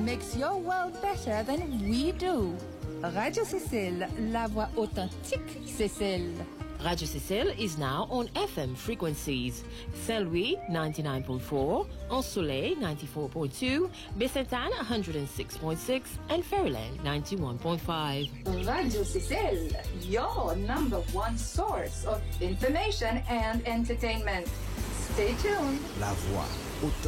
makes your world better than we do. Radio Cécile, la voix authentique Cécile. Radio Cécile is now on FM frequencies. Saint-Louis 99.4, Ensoleil 94.2, Bessentan 106.6, and Fairyland 91.5. Radio Cécile, your number one source of information and entertainment. Stay tuned. La voix authentique.